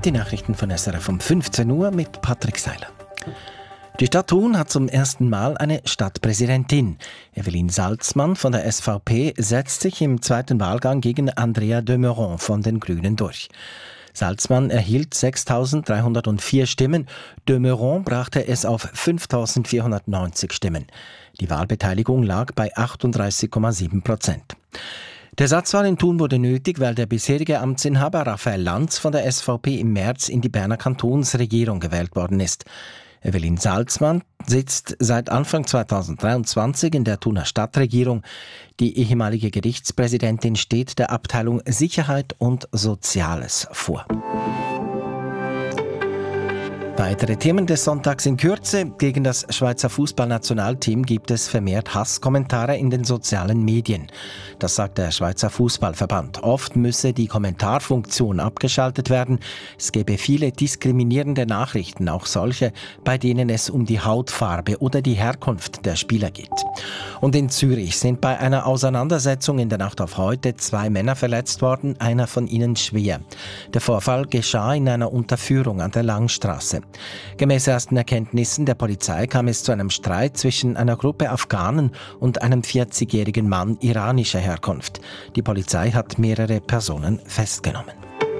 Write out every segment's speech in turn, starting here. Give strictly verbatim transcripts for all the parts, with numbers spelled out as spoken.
Die Nachrichten von S R F um fünfzehn Uhr mit Patrick Seiler. Die Stadt Thun hat zum ersten Mal eine Stadtpräsidentin. Evelyn Salzmann von der S V P setzt sich im zweiten Wahlgang gegen Andrea de Meuron von den Grünen durch. Salzmann erhielt sechstausenddreihundertvier Stimmen, de Meuron brachte es auf fünftausendvierhundertneunzig Stimmen. Die Wahlbeteiligung lag bei achtunddreißig Komma sieben Prozent. Der Ersatzwahl in Thun wurde nötig, weil der bisherige Amtsinhaber Raphael Lanz von der S V P im März in die Berner Kantonsregierung gewählt worden ist. Evelyn Salzmann sitzt seit Anfang zweitausenddreiundzwanzig in der Thuner Stadtregierung. Die ehemalige Gerichtspräsidentin steht der Abteilung Sicherheit und Soziales vor. Weitere Themen des Sonntags in Kürze. Gegen das Schweizer Fußballnationalteam gibt es vermehrt Hasskommentare in den sozialen Medien. Das sagt der Schweizer Fußballverband. Oft müsse die Kommentarfunktion abgeschaltet werden. Es gebe viele diskriminierende Nachrichten, auch solche, bei denen es um die Hautfarbe oder die Herkunft der Spieler geht. Und in Zürich sind bei einer Auseinandersetzung in der Nacht auf heute zwei Männer verletzt worden, einer von ihnen schwer. Der Vorfall geschah in einer Unterführung an der Langstraße. Gemäß ersten Erkenntnissen der Polizei kam es zu einem Streit zwischen einer Gruppe Afghanen und einem vierzigjährigen Mann iranischer Herkunft. Die Polizei hat mehrere Personen festgenommen.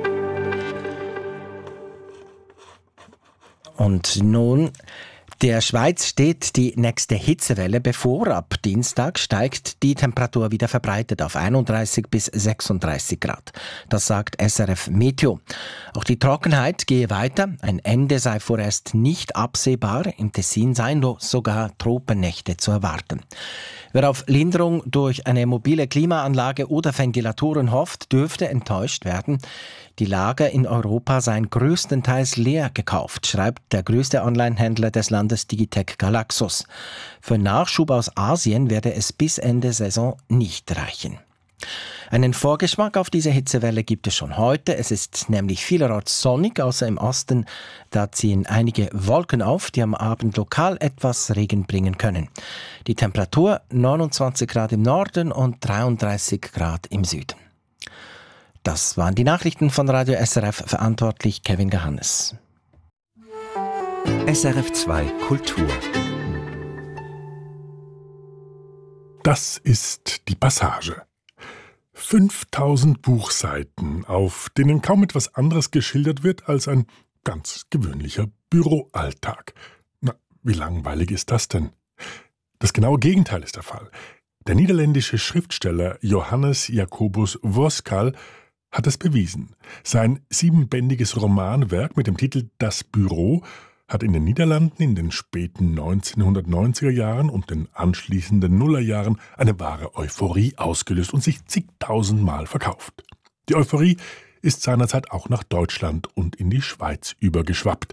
Und nun: Der Schweiz steht die nächste Hitzewelle bevor. Ab Dienstag steigt die Temperatur wieder verbreitet auf einunddreißig bis sechsunddreißig Grad. Das sagt S R F Meteo. Auch die Trockenheit gehe weiter. Ein Ende sei vorerst nicht absehbar. Im Tessin seien sogar Tropennächte zu erwarten. Wer auf Linderung durch eine mobile Klimaanlage oder Ventilatoren hofft, dürfte enttäuscht werden. Die Lager in Europa seien größtenteils leer gekauft, schreibt der größte Online-Händler des Landes Digitec Galaxus. Für Nachschub aus Asien werde es bis Ende Saison nicht reichen. Einen Vorgeschmack auf diese Hitzewelle gibt es schon heute. Es ist nämlich vielerorts sonnig, außer im Osten. Da ziehen einige Wolken auf, die am Abend lokal etwas Regen bringen können. Die Temperatur neunundzwanzig Grad im Norden und dreiunddreißig Grad im Süden. Das waren die Nachrichten von Radio S R F, verantwortlich Kevin Gehannes. S R F zwei Kultur. Das ist die Passage. fünftausend Buchseiten, auf denen kaum etwas anderes geschildert wird als ein ganz gewöhnlicher Büroalltag. Na, wie langweilig ist das denn? Das genaue Gegenteil ist der Fall. Der niederländische Schriftsteller Johannes Jacobus Voskal hat es bewiesen. Sein siebenbändiges Romanwerk mit dem Titel Das Büro hat in den Niederlanden in den späten neunzehnhundertneunziger Jahren und den anschließenden Nullerjahren eine wahre Euphorie ausgelöst und sich zigtausendmal verkauft. Die Euphorie ist seinerzeit auch nach Deutschland und in die Schweiz übergeschwappt.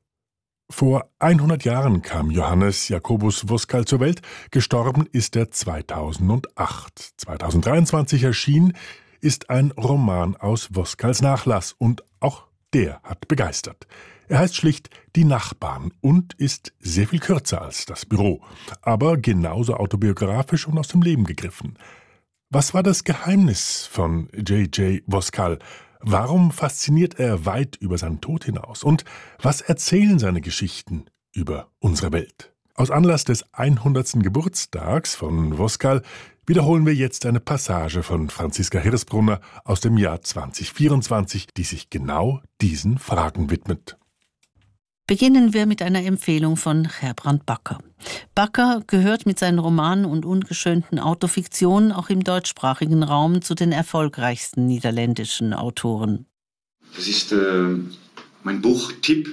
Vor hundert Jahren kam Johannes Jacobus Voskal zur Welt, gestorben ist er zweitausendacht. zweitausenddreiundzwanzig erschien ist ein Roman aus Voskals Nachlass und auch der hat begeistert. Er heißt schlicht Die Nachbarn und ist sehr viel kürzer als Das Büro, aber genauso autobiografisch und aus dem Leben gegriffen. Was war das Geheimnis von J J Voskal? Warum fasziniert er weit über seinen Tod hinaus? Und was erzählen seine Geschichten über unsere Welt? Aus Anlass des hundertsten Geburtstags von Voskal wiederholen wir jetzt eine Passage von Franziska Hirsbrunner aus dem Jahr zweitausendvierundzwanzig, die sich genau diesen Fragen widmet. Beginnen wir mit einer Empfehlung von Gerbrand Bakker. Bakker gehört mit seinen Romanen und ungeschönten Autofiktionen auch im deutschsprachigen Raum zu den erfolgreichsten niederländischen Autoren. Das ist äh, mein Buchtipp,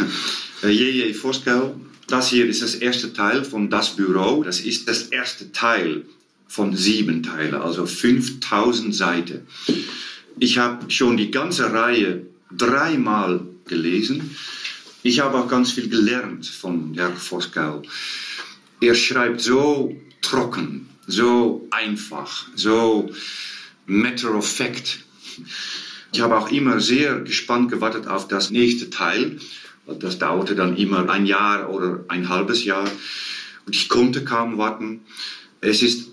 J J Voskal. Das hier ist das erste Teil von Das Büro. Das ist das erste Teil von sieben Teilen, also fünftausend Seiten. Ich habe schon die ganze Reihe dreimal gelesen. Ich habe auch ganz viel gelernt von Herrn Voskal. Er schreibt so trocken, so einfach, so matter of fact. Ich habe auch immer sehr gespannt gewartet auf das nächste Teil. Das dauerte dann immer ein Jahr oder ein halbes Jahr. Und ich konnte kaum warten. Es ist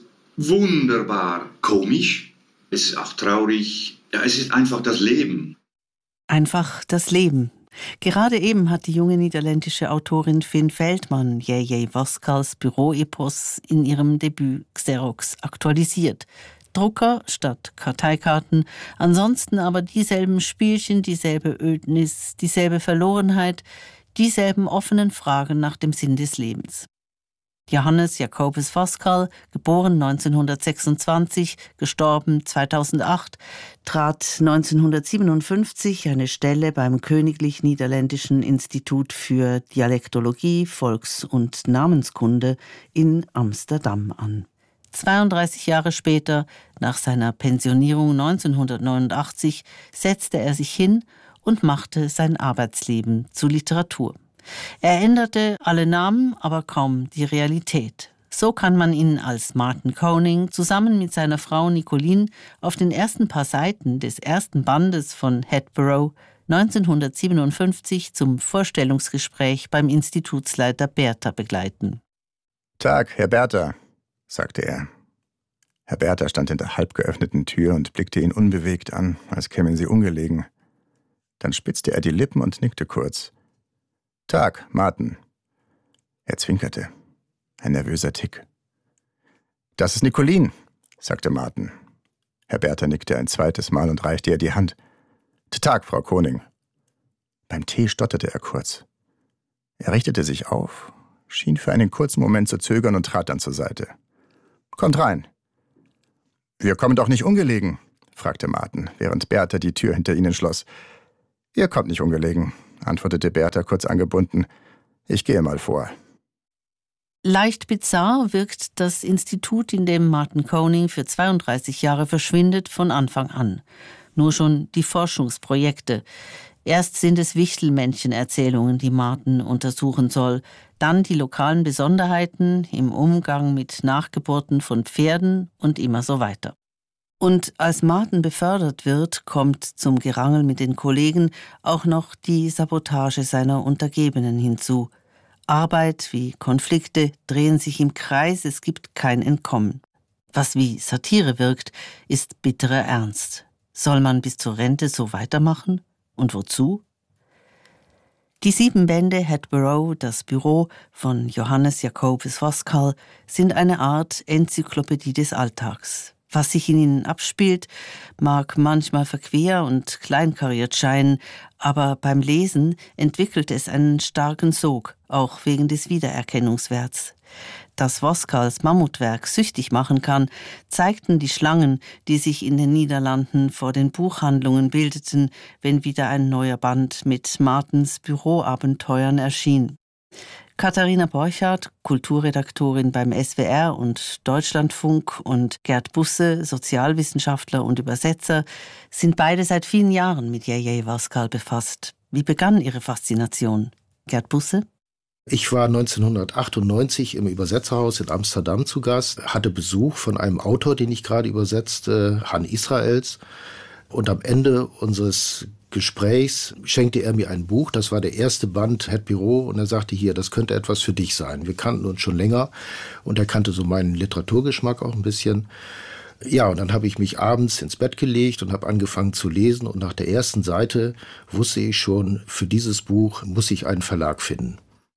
wunderbar komisch. Es ist auch traurig. Ja, es ist einfach das Leben. Einfach das Leben. Gerade eben hat die junge niederländische Autorin Finn Veldman J J Voskals Büroepos in ihrem Debüt Xerox aktualisiert. Drucker statt Karteikarten, ansonsten aber dieselben Spielchen, dieselbe Ödnis, dieselbe Verlorenheit, dieselben offenen Fragen nach dem Sinn des Lebens. Johannes Jacobus Voskal, geboren neunzehnhundertsechsundzwanzig, gestorben zweitausendacht, trat neunzehnhundertsiebenundfünfzig eine Stelle beim Königlich Niederländischen Institut für Dialektologie, Volks- und Namenskunde in Amsterdam an. zweiunddreißig Jahre später, nach seiner Pensionierung neunzehnhundertneunundachtzig, setzte er sich hin und machte sein Arbeitsleben zu Literatur. Er änderte alle Namen, aber kaum die Realität. So kann man ihn als Martin Koning zusammen mit seiner Frau Nicoline auf den ersten paar Seiten des ersten Bandes von Headborough neunzehnhundertsiebenundfünfzig zum Vorstellungsgespräch beim Institutsleiter Bertha begleiten. »Tag, Herr Bertha«, sagte er. Herr Bertha stand in der halb geöffneten Tür und blickte ihn unbewegt an, als kämen sie ungelegen. Dann spitzte er die Lippen und nickte kurz. »Tag, Martin.« Er zwinkerte. Ein nervöser Tick. »Das ist Nicoline«, sagte Martin. Herr Bertha nickte ein zweites Mal und reichte ihr die Hand. »Tag, Frau Koning.« Beim Tee stotterte er kurz. Er richtete sich auf, schien für einen kurzen Moment zu zögern und trat dann zur Seite. »Kommt rein.« »Wir kommen doch nicht ungelegen?« fragte Martin, während Bertha die Tür hinter ihnen schloss. »Ihr kommt nicht ungelegen«, antwortete Bertha kurz angebunden. »Ich gehe mal vor.« Leicht bizarr wirkt das Institut, in dem Martin Koning für zweiunddreißig Jahre verschwindet, von Anfang an. Nur schon die Forschungsprojekte. Erst sind es Wichtelmännchen-Erzählungen, die Martin untersuchen soll, dann die lokalen Besonderheiten im Umgang mit Nachgeburten von Pferden und immer so weiter. Und als Martin befördert wird, kommt zum Gerangel mit den Kollegen auch noch die Sabotage seiner Untergebenen hinzu. Arbeit wie Konflikte drehen sich im Kreis, es gibt kein Entkommen. Was wie Satire wirkt, ist bitterer Ernst. Soll man bis zur Rente so weitermachen? Und wozu? Die sieben Bände Headborough, das Büro von Johannes Jacobus Voskal, sind eine Art Enzyklopädie des Alltags. Was sich in ihnen abspielt, mag manchmal verquer und kleinkariert scheinen, aber beim Lesen entwickelt es einen starken Sog, auch wegen des Wiedererkennungswerts. Dass Voskals Mammutwerk süchtig machen kann, zeigten die Schlangen, die sich in den Niederlanden vor den Buchhandlungen bildeten, wenn wieder ein neuer Band mit Martens Büroabenteuern erschien. Katharina Borchardt, Kulturredaktorin beim S W R und Deutschlandfunk, und Gerd Busse, Sozialwissenschaftler und Übersetzer, sind beide seit vielen Jahren mit J J Voskal befasst. Wie begann Ihre Faszination? Gerd Busse? Ich war neunzehnhundertachtundneunzig im Übersetzerhaus in Amsterdam zu Gast, hatte Besuch von einem Autor, den ich gerade übersetzte, Han Israels. Und am Ende unseres Gesprächs schenkte er mir ein Buch, das war der erste Band Headborough, und er sagte, hier, das könnte etwas für dich sein. Wir kannten uns schon länger und er kannte so meinen Literaturgeschmack auch ein bisschen. Ja, und dann habe ich mich abends ins Bett gelegt und habe angefangen zu lesen, und nach der ersten Seite wusste ich schon, für dieses Buch muss ich einen Verlag finden.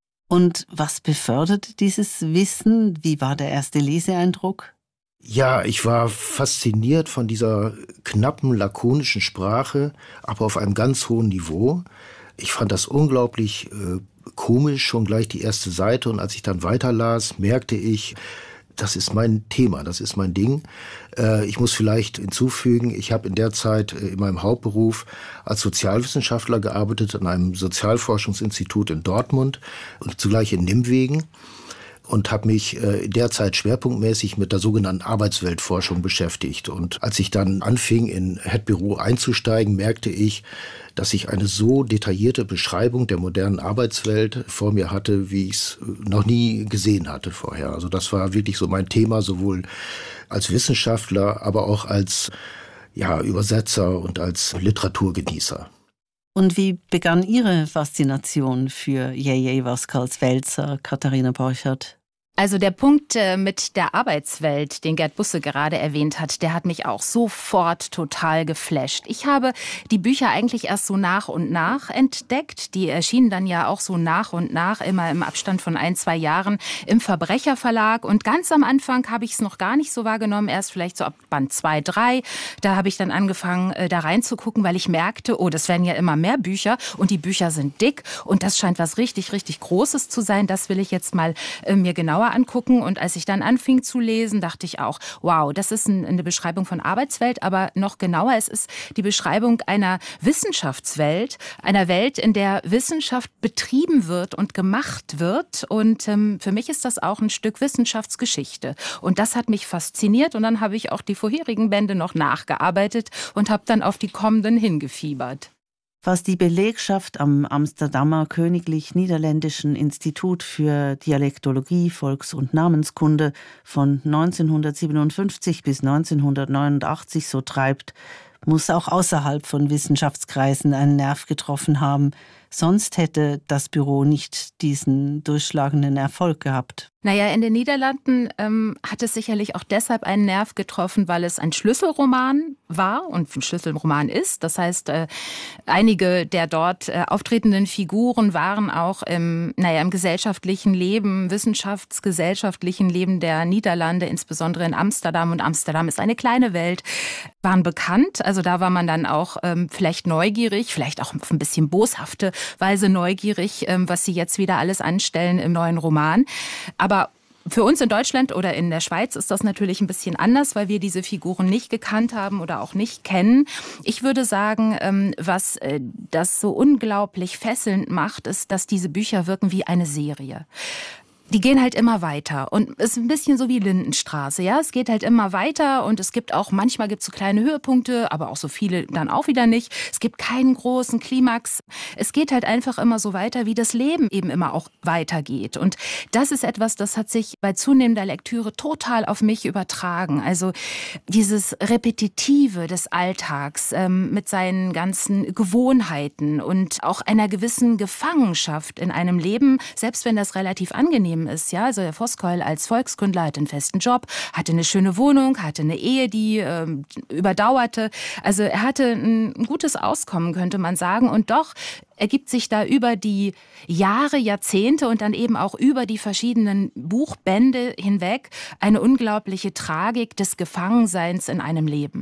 Und was befördert dieses Wissen? Wie war der erste Leseeindruck? Ja, ich war fasziniert von dieser knappen, lakonischen Sprache, aber auf einem ganz hohen Niveau. Ich fand das unglaublich äh, komisch, schon gleich die erste Seite. Und als ich dann weiterlas, merkte ich, das ist mein Thema, das ist mein Ding. Äh, ich muss vielleicht hinzufügen, ich habe in der Zeit äh, in meinem Hauptberuf als Sozialwissenschaftler gearbeitet an einem Sozialforschungsinstitut in Dortmund und zugleich in Nimwegen. Und habe mich äh, in der Zeit schwerpunktmäßig mit der sogenannten Arbeitsweltforschung beschäftigt. Und als ich dann anfing, in Headborough einzusteigen, merkte ich, dass ich eine so detaillierte Beschreibung der modernen Arbeitswelt vor mir hatte, wie ich es noch nie gesehen hatte vorher. Also das war wirklich so mein Thema, sowohl als Wissenschaftler, aber auch als ja, Übersetzer und als Literaturgenießer. Und wie begann Ihre Faszination für J J Voskals Wälzer, Katharina Borchardt? Also der Punkt äh, mit der Arbeitswelt, den Gerd Busse gerade erwähnt hat, der hat mich auch sofort total geflasht. Ich habe die Bücher eigentlich erst so nach und nach entdeckt. Die erschienen dann ja auch so nach und nach, immer im Abstand von ein, zwei Jahren im Verbrecherverlag. Und ganz am Anfang habe ich es noch gar nicht so wahrgenommen, erst vielleicht so ab Band zwei, drei. Da habe ich dann angefangen, äh, da reinzugucken, weil ich merkte, oh, das werden ja immer mehr Bücher und die Bücher sind dick und das scheint was richtig, richtig Großes zu sein. Das will ich jetzt mal äh, mir genauer angucken. Und als ich dann anfing zu lesen, dachte ich auch, wow, das ist ein, eine Beschreibung von Arbeitswelt, aber noch genauer, es ist die Beschreibung einer Wissenschaftswelt, einer Welt, in der Wissenschaft betrieben wird und gemacht wird. Und ähm, für mich ist das auch ein Stück Wissenschaftsgeschichte. Und das hat mich fasziniert und dann habe ich auch die vorherigen Bände noch nachgearbeitet und habe dann auf die kommenden hingefiebert. Was die Belegschaft am Amsterdamer Königlich-Niederländischen Institut für Dialektologie, Volks- und Namenskunde von neunzehnhundertsiebenundfünfzig bis neunzehnhundertneunundachtzig so treibt, muss auch außerhalb von Wissenschaftskreisen einen Nerv getroffen haben. Sonst hätte das Büro nicht diesen durchschlagenden Erfolg gehabt. Naja, in den Niederlanden ähm, hat es sicherlich auch deshalb einen Nerv getroffen, weil es ein Schlüsselroman war und ein Schlüsselroman ist. Das heißt, äh, einige der dort äh, auftretenden Figuren waren auch im, naja, im gesellschaftlichen Leben, wissenschaftsgesellschaftlichen Leben der Niederlande, insbesondere in Amsterdam. Und Amsterdam ist eine kleine Welt, waren bekannt. Also da war man dann auch ähm, vielleicht neugierig, vielleicht auch auf ein bisschen boshafte Weise neugierig, ähm, was sie jetzt wieder alles anstellen im neuen Roman. Aber Aber für uns in Deutschland oder in der Schweiz ist das natürlich ein bisschen anders, weil wir diese Figuren nicht gekannt haben oder auch nicht kennen. Ich würde sagen, was das so unglaublich fesselnd macht, ist, dass diese Bücher wirken wie eine Serie. Die gehen halt immer weiter und es ist ein bisschen so wie Lindenstraße, ja, es geht halt immer weiter und es gibt auch, manchmal gibt es so kleine Höhepunkte, aber auch so viele dann auch wieder nicht. Es gibt keinen großen Klimax. Es geht halt einfach immer so weiter, wie das Leben eben immer auch weitergeht. Und das ist etwas, das hat sich bei zunehmender Lektüre total auf mich übertragen. Also dieses Repetitive des Alltags ähm, mit seinen ganzen Gewohnheiten und auch einer gewissen Gefangenschaft in einem Leben, selbst wenn das relativ angenehm ist, ja, also Herr Voskuil als Volkskundler hatte einen festen Job, hatte eine schöne Wohnung, hatte eine Ehe, die äh, überdauerte. Also er hatte ein, ein gutes Auskommen, könnte man sagen. Und doch ergibt sich da über die Jahre, Jahrzehnte und dann eben auch über die verschiedenen Buchbände hinweg eine unglaubliche Tragik des Gefangenseins in einem Leben.